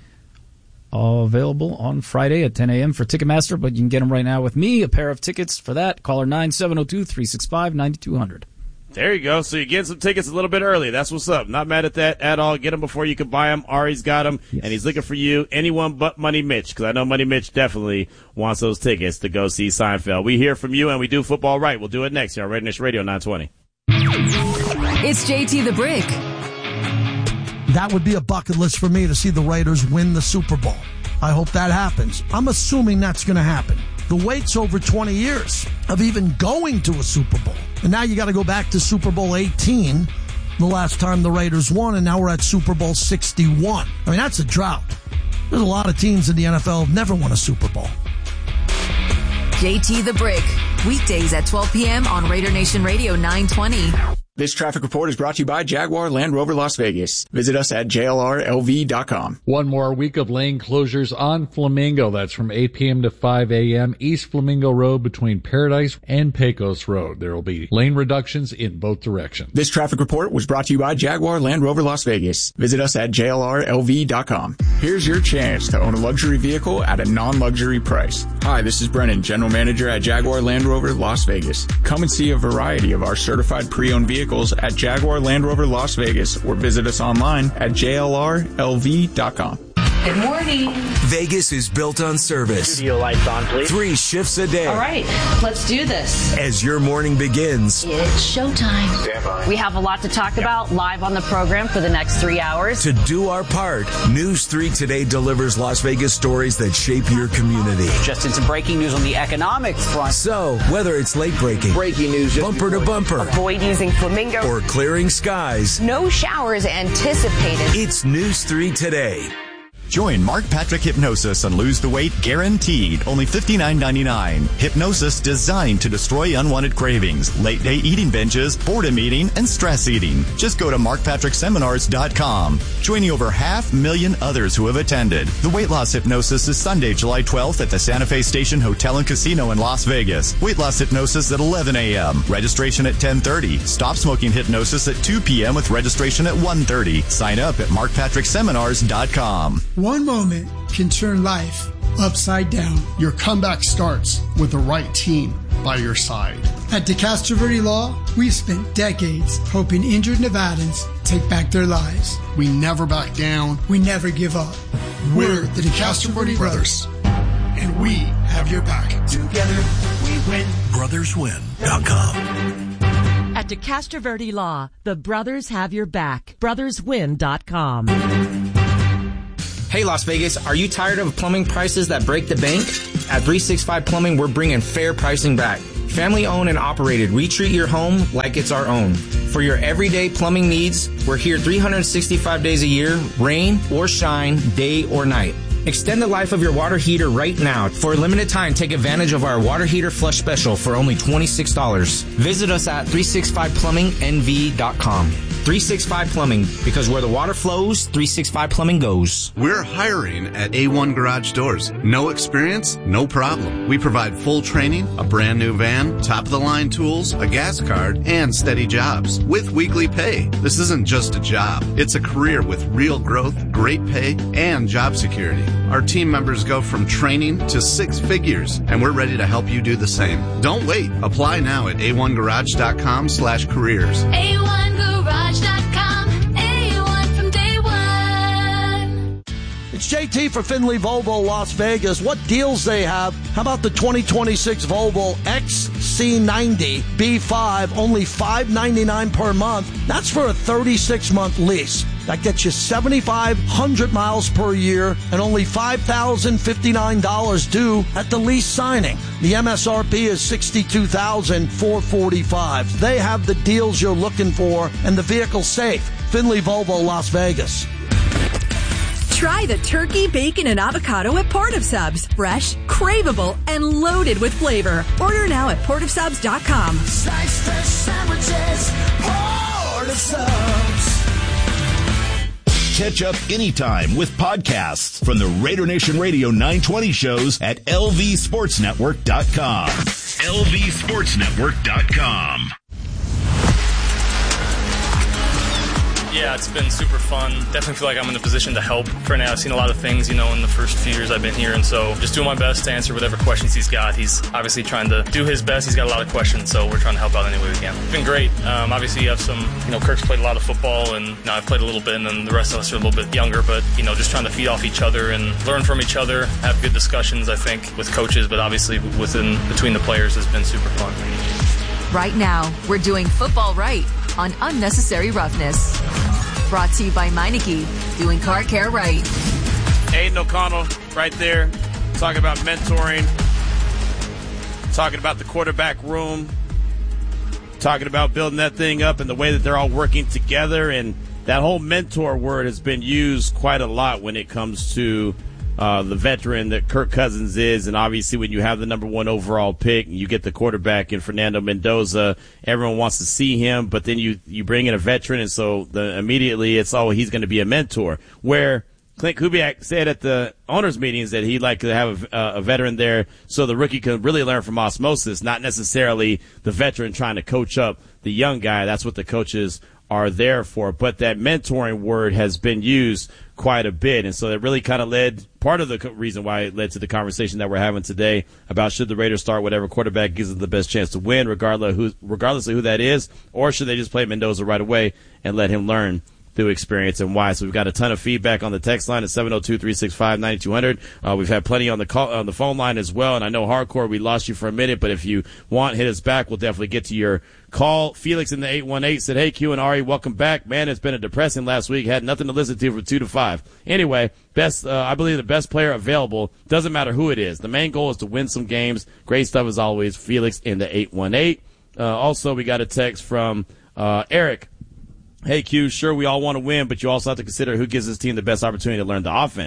Speaker 9: available on Friday at ten a.m. for Ticketmaster, but you can get them right now with me. A pair of tickets for that. Caller nine seven oh two, three six five, nine two hundred.
Speaker 6: There you go. So you're getting some tickets a little bit early. That's what's up. Not mad at that at all. Get them before you can buy them. Ari's got them, yes. And he's looking for you. Anyone but Money Mitch, because I know Money Mitch definitely wants those tickets to go see Seinfeld. We hear from you, and we do football right. We'll do it next here on Raider Nation Radio nine twenty.
Speaker 5: It's J T the Brick.
Speaker 10: That would be a bucket list for me to see the Raiders win the Super Bowl. I hope that happens. I'm assuming that's going to happen. The wait's over twenty years of even going to a Super Bowl. And now you got to go back to Super Bowl eighteen, the last time the Raiders won, and now we're at Super Bowl sixty-one. I mean, that's a drought. There's a lot of teams in the N F L have never won a Super Bowl.
Speaker 5: J T the Brick, weekdays at twelve p.m. on Raider Nation Radio nine twenty.
Speaker 11: This traffic report is brought to you by Jaguar Land Rover Las Vegas. Visit us at J L R L V dot com.
Speaker 12: One more week of lane closures on Flamingo. That's from eight p.m. to five a.m. East Flamingo Road between Paradise and Pecos Road. There will be lane reductions in both directions.
Speaker 11: This traffic report was brought to you by Jaguar Land Rover Las Vegas. Visit us at J L R L V dot com. Here's your chance to own a luxury vehicle at a non-luxury price. Hi, this is Brennan, General Manager at Jaguar Land Rover Las Vegas. Come and see a variety of our certified pre-owned vehicles at Jaguar Land Rover Las Vegas or visit us online at J L R L V dot com.
Speaker 13: Good morning.
Speaker 14: Vegas is built on service.
Speaker 15: Studio lights on, please.
Speaker 14: Three shifts a day.
Speaker 13: All right, let's do this.
Speaker 14: As your morning begins,
Speaker 13: it's showtime.
Speaker 15: Stand by.
Speaker 13: We have a lot to talk about live on the program for the next three hours.
Speaker 14: To do our part, News three Today delivers Las Vegas stories that shape your community.
Speaker 16: Just in some breaking news on the economic front.
Speaker 14: So, whether it's late breaking,
Speaker 15: breaking news,
Speaker 14: bumper to bumper,
Speaker 13: avoid using Flamingo,
Speaker 14: or clearing skies,
Speaker 13: no showers anticipated.
Speaker 14: It's News three Today.
Speaker 15: Join Mark Patrick Hypnosis and lose the weight guaranteed. Only fifty-nine ninety-nine. Hypnosis designed to destroy unwanted cravings, late-day eating binges, boredom eating, and stress eating. Just go to mark patrick seminars dot com. Joining over half million others who have attended. The weight loss hypnosis is Sunday, July twelfth at the Santa Fe Station Hotel and Casino in Las Vegas. Weight loss hypnosis at eleven a.m. Registration at ten thirty. Stop smoking hypnosis at two p.m. with registration at one thirty. Sign up at mark patrick seminars dot com.
Speaker 17: One moment can turn life upside down.
Speaker 18: Your comeback starts with the right team by your side.
Speaker 17: At DeCastro Verde Law, we've spent decades helping injured Nevadans take back their lives.
Speaker 18: We never back down.
Speaker 17: We never give up.
Speaker 18: We're the DeCastro Verde Brothers, and we have your back.
Speaker 17: Together, we win.
Speaker 14: brothers win dot com.
Speaker 19: At DeCastro Verde Law, the brothers have your back. brothers win dot com.
Speaker 20: Hey Las Vegas, are you tired of plumbing prices that break the bank? At three sixty-five Plumbing, we're bringing fair pricing back. Family owned and operated, we treat your home like it's our own. For your everyday plumbing needs, we're here three hundred sixty-five days a year, rain or shine, day or night. Extend the life of your water heater right now. For a limited time, take advantage of our water heater flush special for only twenty-six dollars. Visit us at three sixty-five plumbing n v dot com. three sixty-five Plumbing, because where the water flows, three sixty-five Plumbing goes.
Speaker 21: We're hiring at A one Garage Doors. No experience? No problem. We provide full training, a brand new van, top-of-the-line tools, a gas card, and steady jobs with weekly pay. This isn't just a job. It's a career with real growth, great pay, and job security. Our team members go from training to six figures, and we're ready to help you do the same. Don't wait. Apply now at a one garage dot com slash careers.
Speaker 22: A one garage dot com. A one from day one.
Speaker 10: It's J T for Findlay Volvo Las Vegas. What deals they have? How about the twenty twenty-six Volvo X C ninety B five, only five ninety-nine per month. That's for a thirty-six month lease. That gets you seventy-five hundred miles per year and only five thousand fifty-nine dollars due at the lease signing. The M S R P is sixty-two thousand four hundred forty-five dollars. They have the deals you're looking for and the vehicle's safe. Finley Volvo, Las Vegas.
Speaker 23: Try the turkey, bacon, and avocado at Port of Subs. Fresh, craveable, and loaded with flavor. Order now at port of subs dot com.
Speaker 22: Slice fresh sandwiches. Port of Subs.
Speaker 3: Catch up anytime with podcasts from the Raider Nation Radio nine twenty shows at L V sports network dot com. L V sports network dot com.
Speaker 24: Yeah, it's been super fun. Definitely feel like I'm in the position to help. For now, I've seen a lot of things, you know, in the first few years I've been here, and so just doing my best to answer whatever questions he's got. He's obviously trying to do his best. He's got a lot of questions, so we're trying to help out any way we can. It's been great. Um, obviously, you have some, you know, Kirk's played a lot of football, and you know, I've played a little bit, and then the rest of us are a little bit younger, but, you know, just trying to feed off each other and learn from each other, have good discussions, I think, with coaches, but obviously within between the players has been super fun.
Speaker 5: Right now, we're doing football right on Unnecessary Roughness. Brought to you by Meineke, doing car care right.
Speaker 6: Aiden O'Connell right there, talking about mentoring, talking about the quarterback room, talking about building that thing up and the way that they're all working together. And that whole mentor word has been used quite a lot when it comes to uh, the veteran that Kirk Cousins is. And obviously when you have the number one overall pick, you get the quarterback in Fernando Mendoza, everyone wants to see him, but then you, you bring in a veteran, and so the, immediately it's, oh, he's going to be a mentor. Where Clint Kubiak said at the owners' meetings that he'd like to have a, a veteran there so the rookie can really learn from osmosis, not necessarily the veteran trying to coach up the young guy. That's what the coaches are there for. But that mentoring word has been used quite a bit, and so that really kind of led, part of the reason why it led to the conversation that we're having today about should the Raiders start whatever quarterback gives them the best chance to win, regardless of who, regardless of who that is, or should they just play Mendoza right away and let him learn through experience and why. So we've got a ton of feedback on the text line at seven oh two, three six five, nine two hundred. Uh, we've had plenty on the call, on the phone line as well. And I know Hardcore, we lost you for a minute, but if you want, hit us back. We'll definitely get to your call. Felix in the eight one eight said, hey, Q and Ari, welcome back. Man, it's been a depressing last week. Had nothing to listen to from two to five. Anyway, best, uh, I believe the best player available, doesn't matter who it is. The main goal is to win some games. Great stuff as always. Felix in the eight one eight. Uh, also, we got a text from, uh, Eric. Hey, Q, sure, we all want to win, but you also have to consider who gives this team the best opportunity to learn the offense.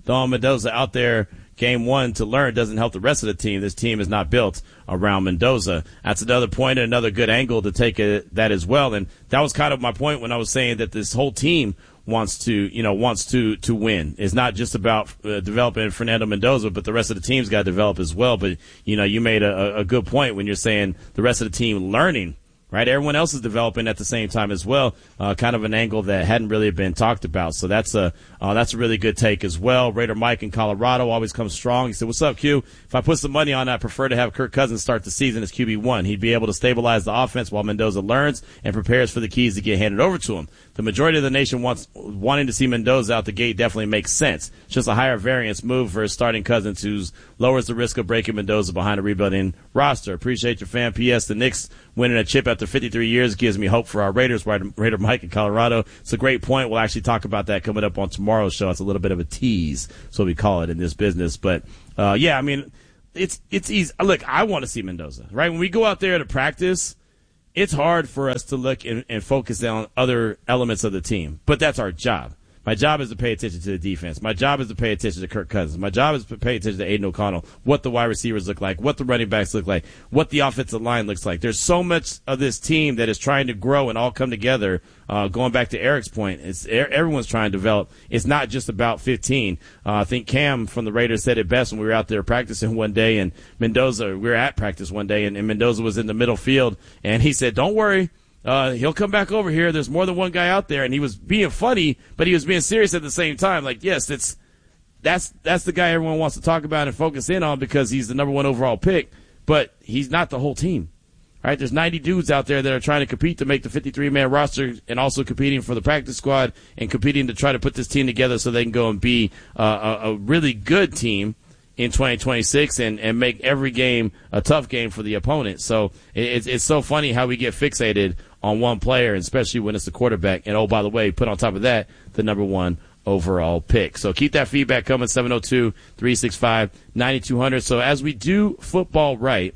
Speaker 6: throwing Mendoza out there game one to learn doesn't help the rest of the team. This team is not built around Mendoza. That's another point and another good angle to take a, that as well. And that was kind of my point when I was saying that this whole team wants to, you know, wants to, to win. It's not just about uh, developing Fernando Mendoza, but the rest of the team's got to develop as well. But, you know, you made a, a good point when you're saying the rest of the team learning. Right, everyone else is developing at the same time as well. Uh, kind of an angle that hadn't really been talked about. So that's a uh, that's a really good take as well. Raider Mike in Colorado always comes strong. He said, "What's up, Q? If I put some money on, I prefer to have Kirk Cousins start the season as Q B one. He'd be able to stabilize the offense while Mendoza learns and prepares for the keys to get handed over to him. The majority of the nation wants wanting to see Mendoza out the gate definitely makes sense. It's just a higher variance move for starting Cousins, who lowers the risk of breaking Mendoza behind a rebuilding roster. Appreciate your fan. P S. The Knicks winning a chip after fifty-three years gives me hope for our Raiders." Raider Mike in Colorado. It's a great point. We'll actually talk about that coming up on tomorrow's show. It's a little bit of a tease, so we call it in this business. But uh, yeah, I mean, it's it's easy. Look, I want to see Mendoza. Right, when we go out there to practice, it's hard for us to look and, and focus on other elements of the team, but that's our job. My job is to pay attention to the defense. My job is to pay attention to Kirk Cousins. My job is to pay attention to Aiden O'Connell, what the wide receivers look like, what the running backs look like, what the offensive line looks like. There's so much of this team that is trying to grow and all come together. Uh, going back to Eric's point, it's everyone's trying to develop. It's not just about fifteen. Uh, I think Cam from the Raiders said it best when we were out there practicing one day, and Mendoza, we were at practice one day, and, and Mendoza was in the middle field, and he said, "Don't worry. Uh, he'll come back over here. There's more than one guy out there." And he was being funny, but he was being serious at the same time. Like, yes, it's, that's, that's the guy everyone wants to talk about and focus in on because he's the number one overall pick, but he's not the whole team. Right? There's ninety dudes out there that are trying to compete to make the fifty-three man roster and also competing for the practice squad and competing to try to put this team together so they can go and be uh, a, a really good team in twenty twenty-six and, and make every game a tough game for the opponent. So it, it's, it's so funny how we get fixated on one player, especially when it's the quarterback. And, oh, by the way, put on top of that, the number one overall pick. So keep that feedback coming, seven oh two, three six five, nine two hundred. So as we do football right,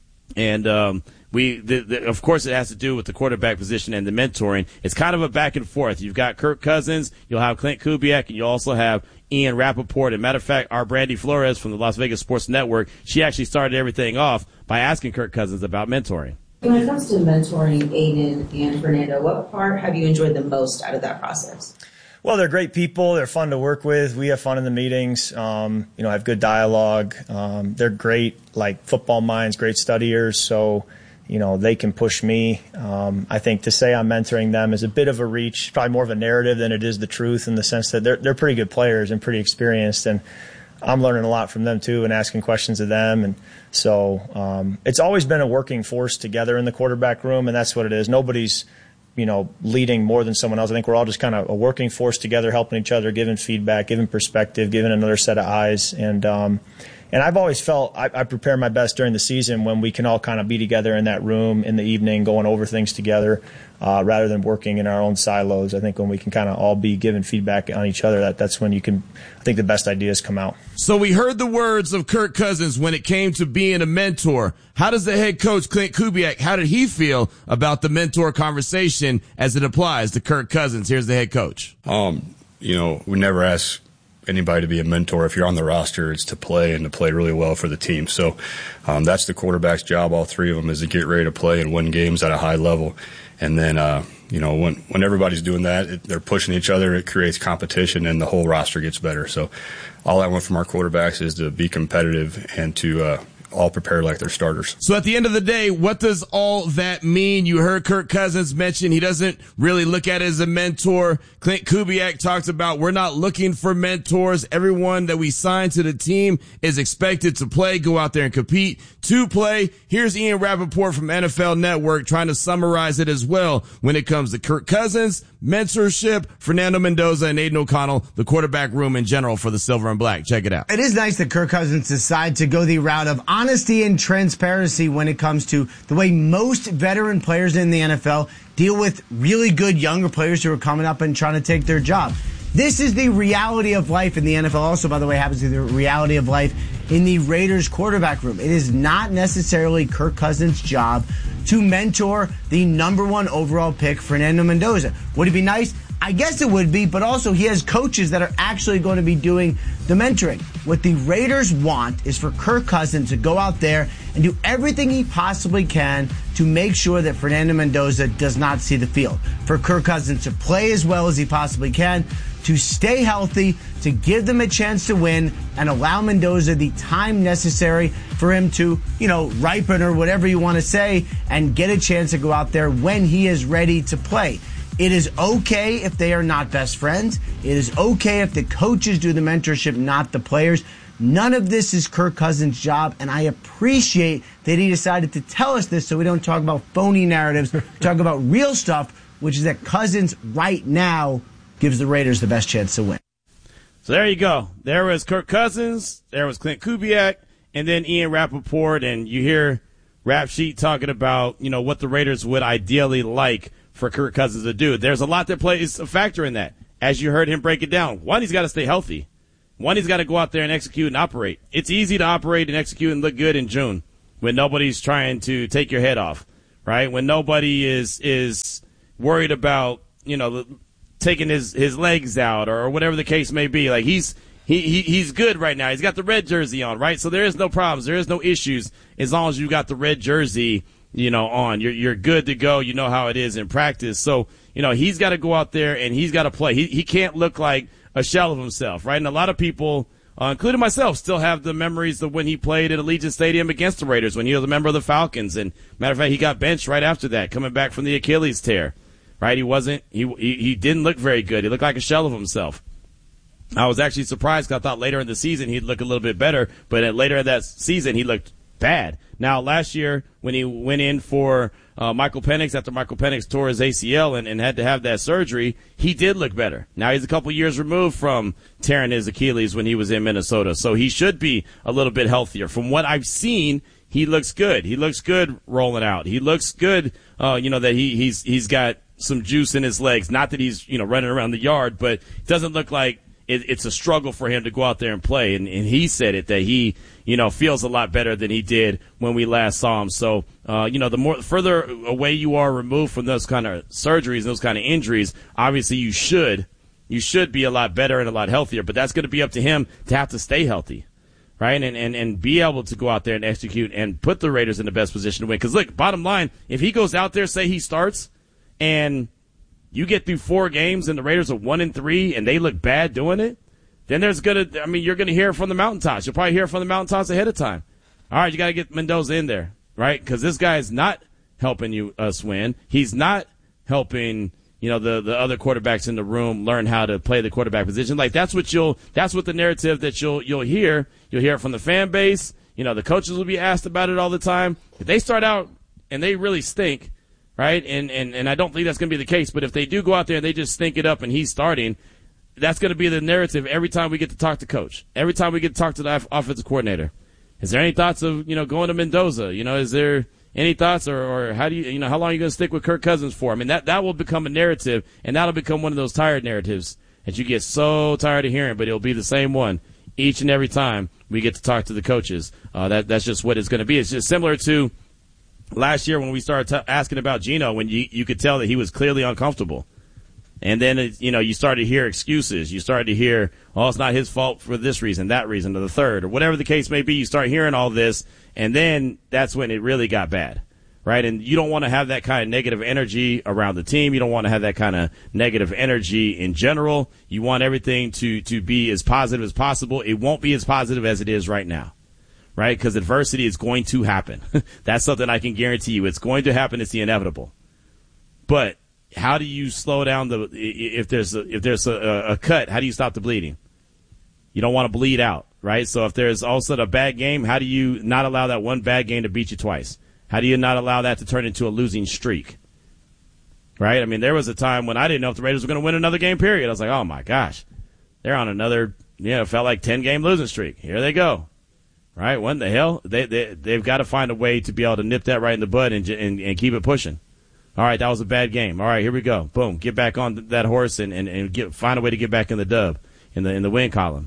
Speaker 6: and um, we, the, the, of course, it has to do with the quarterback position and the mentoring. It's kind of a back and forth. You've got Kirk Cousins, you'll have Clint Kubiak, and you also have Ian Rappaport. And matter of fact, our Brandy Flores from the Las Vegas Sports Network, she actually started everything off by asking Kirk Cousins about mentoring.
Speaker 1: When it comes to mentoring Aiden and Fernando, what part have you enjoyed the most out of that process?
Speaker 2: Well, they're great people. They're fun to work with. We have fun in the meetings, um, you know, have good dialogue. Um, they're great, like football minds, great studiers. So, you know, they can push me. Um, I think to say I'm mentoring them is a bit of a reach, probably more of a narrative than it is the truth, in the sense that they're, they're pretty good players and pretty experienced. And I'm learning a lot from them too and asking questions of them. And so um, it's always been a working force together in the quarterback room, and that's what it is. Nobody's, you know, leading more than someone else. I think we're all just kind of a working force together, helping each other, giving feedback, giving perspective, giving another set of eyes. And um, and I've always felt I, I prepare my best during the season when we can all kind of be together in that room in the evening, going over things together, uh, rather than working in our own silos. I think when we can kind of all be giving feedback on each other, that that's when you can, I think the best ideas come out.
Speaker 6: So we heard the words of Kirk Cousins when it came to being a mentor. How does the head coach, Clint Kubiak, how did he feel about the mentor conversation as it applies to Kirk Cousins? Here's the head coach.
Speaker 4: Um, you know, we never ask anybody to be a mentor. If you're on the roster, it's to play and to play really well for the team. So um, that's the quarterback's job, all three of them, is to get ready to play and win games at a high level. And then, uh, you know, when, when everybody's doing that, it, they're pushing each other, it creates competition, and the whole roster gets better. So all I want from our quarterbacks is to be competitive and to uh, all prepare like they're starters.
Speaker 6: So at the end of the day, what does all that mean? You heard Kirk Cousins mention he doesn't really look at it as a mentor. Clint Kubiak talks about we're not looking for mentors. Everyone that we sign to the team is expected to play, go out there and compete, to play. Here's Ian Rappaport from N F L Network trying to summarize it as well when it comes to Kirk Cousins, mentorship, Fernando Mendoza, and Aiden O'Connell, the quarterback room in general for the Silver and Black. Check it out.
Speaker 7: It is nice that Kirk Cousins decided to go the route of honesty and transparency when it comes to the way most veteran players in the N F L deal with really good younger players who are coming up and trying to take their job. This is the reality of life in the N F L. Also, by the way, happens to be the reality of life in the Raiders quarterback room. It is not necessarily Kirk Cousins' job to mentor the number one overall pick, Fernando Mendoza. Would it be nice? I guess it would be, but also he has coaches that are actually going to be doing the mentoring. What the Raiders want is for Kirk Cousins to go out there and do everything he possibly can to make sure that Fernando Mendoza does not see the field. For Kirk Cousins to play as well as he possibly can, to stay healthy, to give them a chance to win, and allow Mendoza the time necessary for him to, you know, ripen or whatever you want to say, and get a chance to go out there when he is ready to play. It is okay if they are not best friends. It is okay if the coaches do the mentorship, not the players. None of this is Kirk Cousins' job, and I appreciate that he decided to tell us this so we don't talk about phony narratives, talk about real stuff, which is that Cousins right now gives the Raiders the best chance to win.
Speaker 6: So there you go. There was Kirk Cousins, there was Clint Kubiak, and then Ian Rappaport, and you hear Rap Sheet talking about, you know, what the Raiders would ideally like for Kirk Cousins to do. There's a lot that plays a factor in that. As you heard him break it down, one, he's got to stay healthy. One, he's got to go out there and execute and operate. It's easy to operate and execute and look good in June when nobody's trying to take your head off, right? When nobody is is worried about, you know, taking his, his legs out or whatever the case may be. Like he's he, he he's good right now. He's got the red jersey on, right? So there is no problems. There is no issues as long as you got the red jersey, you know, on. You're you're good to go. You know how it is in practice. So, you know, he's got to go out there and he's got to play. He he can't look like a shell of himself, right? And a lot of people, uh, including myself, still have the memories of when he played at Allegiant Stadium against the Raiders when he was a member of the Falcons. And matter of fact, he got benched right after that, coming back from the Achilles tear, right? He wasn't, he he, he didn't look very good. He looked like a shell of himself. I was actually surprised because I thought later in the season he'd look a little bit better, but later in that season he looked bad. Now, last year when he went in for uh, Michael Penix after Michael Penix tore his A C L and, and had to have that surgery, he did look better. Now he's a couple years removed from tearing his Achilles when he was in Minnesota, so he should be a little bit healthier. From what I've seen, he looks good. He looks good rolling out. He looks good, uh, you know, that he, he's he's got some juice in his legs. Not that he's, you know, running around the yard, but it doesn't look like it, it's a struggle for him to go out there and play. And, and he said it, that he, you know, feels a lot better than he did when we last saw him. So, uh, you know, the more further away you are removed from those kind of surgeries, those kind of injuries, obviously you should, you should be a lot better and a lot healthier. But that's going to be up to him to have to stay healthy, right? And, and, and be able to go out there and execute and put the Raiders in the best position to win. Because, look, bottom line, if he goes out there, say he starts, and you get through four games and the Raiders are one and three and they look bad doing it, then there's gonna, I mean, you're gonna hear it from the mountaintops. You'll probably hear it from the mountaintops ahead of time. All right, you got to get Mendoza in there, right? Because this guy is not helping you us win. He's not helping, you know, the the other quarterbacks in the room learn how to play the quarterback position. Like that's what you'll, that's what the narrative that you'll you'll hear. You'll hear it from the fan base. You know, the coaches will be asked about it all the time. If they start out and they really stink, right? And and and I don't think that's going to be the case. But if they do go out there and they just stink it up and he's starting, that's going to be the narrative every time we get to talk to coach. Every time we get to talk to the offensive coordinator. Is there any thoughts of, you know, going to Mendoza? You know, is there any thoughts or, or how do you, you know, how long are you going to stick with Kirk Cousins for? I mean, that, that will become a narrative, and that'll become one of those tired narratives that you get so tired of hearing, but it'll be the same one each and every time we get to talk to the coaches. Uh, that that's just what it's going to be. It's just similar to last year when we started t- asking about Geno, when you, you could tell that he was clearly uncomfortable. And then, it, you know, you started to hear excuses. You started to hear, oh, it's not his fault for this reason, that reason, or the third, or whatever the case may be. You start hearing all this, and then that's when it really got bad, right? And you don't want to have that kind of negative energy around the team. You don't want to have that kind of negative energy in general. You want everything to, to be as positive as possible. It won't be as positive as it is right now, right? Because adversity is going to happen. That's something I can guarantee you. It's going to happen. It's the inevitable. But how do you slow down the if there's a, if there's a, a cut? How do you stop the bleeding? You don't want to bleed out, right? So if there's all of a sudden a bad game, how do you not allow that one bad game to beat you twice? How do you not allow that to turn into a losing streak? Right? I mean, there was a time when I didn't know if the Raiders were going to win another game. Period. I was like, oh my gosh, they're on another, you know, felt like ten game losing streak. Here they go. Right? What the hell? They they they've got to find a way to be able to nip that right in the bud and and, and keep it pushing. All right, that was a bad game. All right, here we go. Boom, get back on that horse and, and, and get, find a way to get back in the dub, in the in the win column.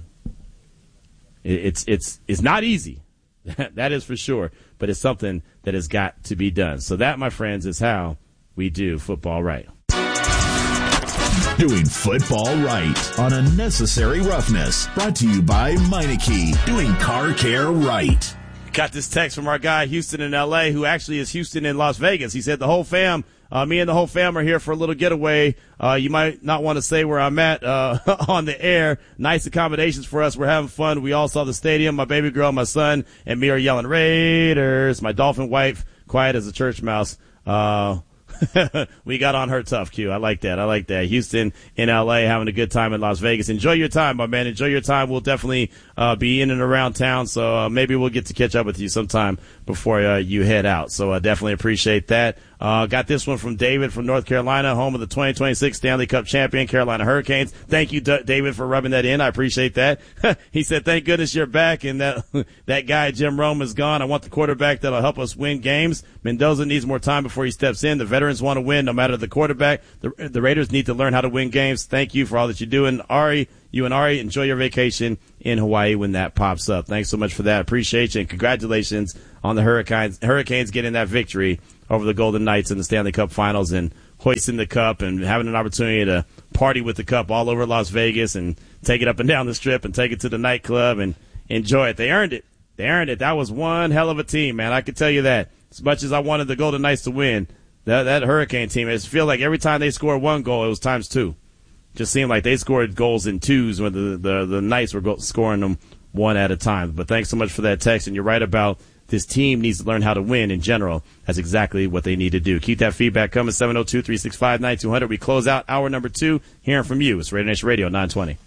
Speaker 6: It, it's it's it's not easy, that is for sure, but it's something that has got to be done. So that, my friends, is how we do football right.
Speaker 3: Doing football right on Unnecessary Roughness. Brought to you by Meineke. Doing car care right.
Speaker 6: Got this text from our guy Houston in L A, who actually is Houston in Las Vegas. He said the whole fam, uh, me and the whole fam are here for a little getaway. Uh, you might not want to say where I'm at uh, on the air. Nice accommodations for us. We're having fun. We all saw the stadium. My baby girl, my son, and me are yelling Raiders. My dolphin wife, quiet as a church mouse. Uh, we got on her tough, Q. I like that. I like that. Houston in L A having a good time in Las Vegas. Enjoy your time, my man. Enjoy your time. We'll definitely uh, be in and around town, so uh, maybe we'll get to catch up with you sometime before uh, you head out. So I uh, definitely appreciate that. Uh, got this one from David from North Carolina, home of the twenty twenty-six Stanley Cup champion Carolina Hurricanes. Thank you, D- David, for rubbing that in. I appreciate that. He said, thank goodness you're back and that that guy, Jim Rome, is gone. I want the quarterback that'll help us win games. Mendoza needs more time before he steps in. The veterans want to win no matter the quarterback. The, the Raiders need to learn how to win games. Thank you for all that you do. And Ari, you and Ari, enjoy your vacation in Hawaii when that pops up. Thanks so much for that. Appreciate you, and congratulations on the Hurricanes, Hurricanes getting that victory over the Golden Knights in the Stanley Cup Finals and hoisting the cup and having an opportunity to party with the cup all over Las Vegas and take it up and down the strip and take it to the nightclub and enjoy it. They earned it. They earned it. That was one hell of a team, man. I can tell you that. As much as I wanted the Golden Knights to win, that, that Hurricane team, it feel like every time they scored one goal, it was times two. Just seemed like they scored goals in twos when the, the, the Knights were go- scoring them one at a time. But thanks so much for that text, and you're right about this team needs to learn how to win in general. That's exactly what they need to do. Keep that feedback coming, seven oh two, three six five, nine two hundred. We close out hour number two, hearing from you. It's Raider Nation Radio nine twenty.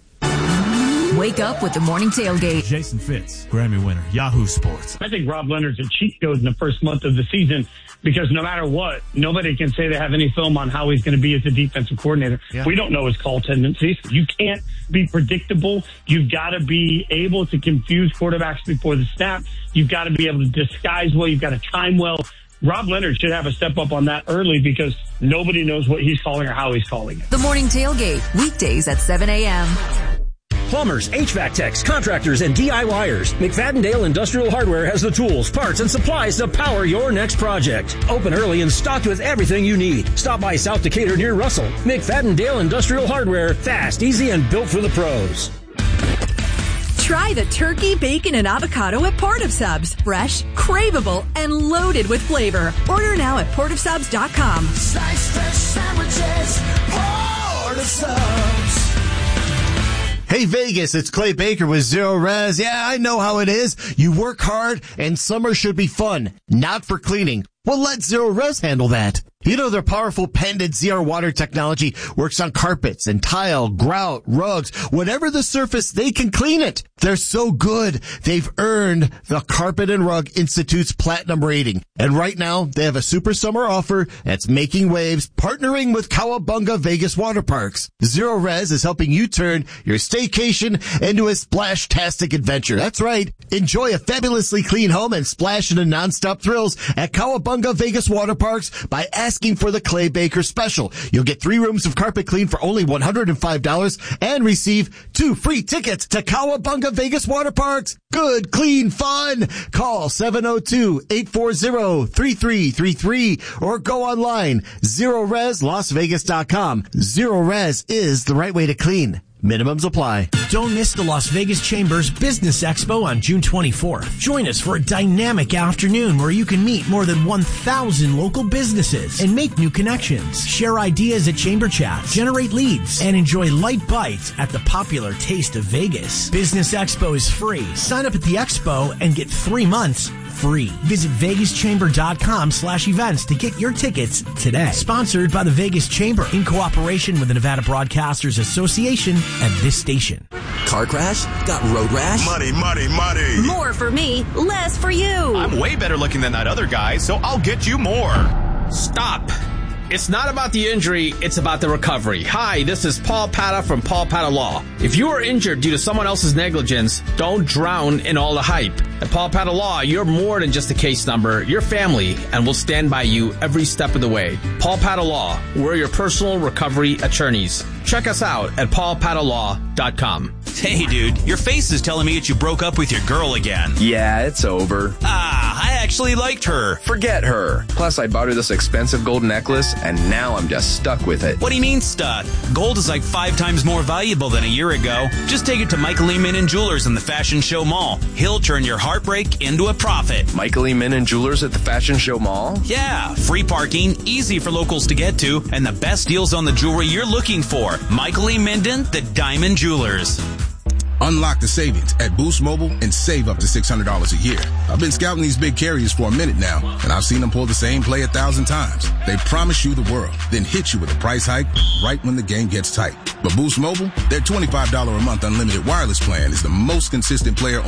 Speaker 5: Wake up with the morning tailgate.
Speaker 8: Jason Fitz, Grammy winner, Yahoo Sports.
Speaker 9: I think Rob Leonard's a cheat code in the first month of the season because no matter what, nobody can say they have any film on how he's going to be as a defensive coordinator. Yeah. We don't know his call tendencies. You can't be predictable. You've got to be able to confuse quarterbacks before the snap. You've got to be able to disguise well. You've got to time well. Rob Leonard should have a step up on that early because nobody knows what he's calling or how he's calling it.
Speaker 5: The morning tailgate, weekdays at seven a.m.
Speaker 11: Plumbers, H V A C techs, contractors, and DIYers. McFadden-Dale Industrial Hardware has the tools, parts, and supplies to power your next project. Open early and stocked with everything you need. Stop by South Decatur near Russell. McFadden-Dale Industrial Hardware. Fast, easy, and built for the pros.
Speaker 23: Try the turkey, bacon, and avocado at Port of Subs. Fresh, craveable, and loaded with flavor. Order now at port of subs dot com.
Speaker 22: Slice fresh sandwiches, Port of Subs.
Speaker 7: Hey Vegas, it's Clay Baker with Zero Res. Yeah, I know how it is. You work hard and summer should be fun, not for cleaning. Well, let Zero Res handle that. You know, their powerful patented Z R water technology works on carpets and tile, grout, rugs, whatever the surface, they can clean it. They're so good, they've earned the Carpet and Rug Institute's platinum rating. And right now, they have a super summer offer that's making waves, partnering with Cowabunga Vegas Water Parks. Zero Res is helping you turn your staycation into a splash-tastic adventure. That's right. Enjoy a fabulously clean home and splash into nonstop thrills at Cowabunga Vegas Water Parks by asking for the Clay Baker special. You'll get three rooms of carpet clean for only one hundred five dollars and receive two free tickets to Cowabunga Vegas Water Parks. Good, clean fun. Call seven oh two, eight four zero, three three three three or go online, zero res las vegas dot com. Zero Res is the right way to clean. Minimums apply.
Speaker 12: Don't miss the Las Vegas Chambers Business Expo on June twenty-fourth. Join us for a dynamic afternoon where you can meet more than one thousand local businesses and make new connections, share ideas at Chamber Chats, generate leads, and enjoy light bites at the popular Taste of Vegas. Business Expo is free. Sign up at the expo and get three months free. Visit vegas chamber dot com slash events to get your tickets today. Sponsored by the Vegas Chamber in cooperation with the Nevada Broadcasters Association and this station.
Speaker 25: Car crash? Got road rash?
Speaker 26: Money, money, money.
Speaker 23: More for me, less for you.
Speaker 26: I'm way better looking than that other guy, so I'll get you more.
Speaker 20: Stop. It's not about the injury, it's about the recovery. Hi, this is Paul Pata from Paul Pata Law. If you are injured due to someone else's negligence, don't drown in all the hype.
Speaker 13: At Paul Patta Law, you're more than just a case number. You're family, and we'll stand by you every step of the way. Paul Patta Law, we're your personal recovery attorneys. Check us out at paul patta law dot com.
Speaker 14: Hey, dude, your face is telling me that you broke up with your girl again.
Speaker 15: Yeah, it's over.
Speaker 14: Ah, I actually liked her.
Speaker 15: Forget her. Plus, I bought her this expensive gold necklace, and now I'm just stuck with it.
Speaker 14: What do you mean stuck? Gold is like five times more valuable than a year ago. Just take it to Michael E. Minnan Jewelers in the Fashion Show Mall. He'll turn your heartbreak into a profit.
Speaker 15: Michael E. Minnan Jewelers at the Fashion Show Mall?
Speaker 14: Yeah, free parking, easy for locals to get to, and the best deals on the jewelry you're looking for. Michael E. Minden, the Diamond Jewelers.
Speaker 16: Unlock the savings at Boost Mobile and save up to six hundred dollars a year. I've been scouting these big carriers for a minute now, and I've seen them pull the same play a thousand times. They promise you the world, then hit you with a price hike right when the game gets tight. But Boost Mobile, their twenty-five dollars a month unlimited wireless plan is the most consistent player on